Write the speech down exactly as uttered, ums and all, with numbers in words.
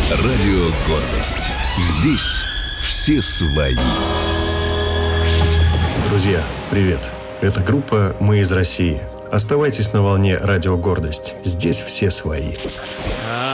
Радио «Гордость». Здесь все свои. Друзья, привет. Это группа «Мы из России». Оставайтесь на волне «Радио Гордость». Здесь все свои.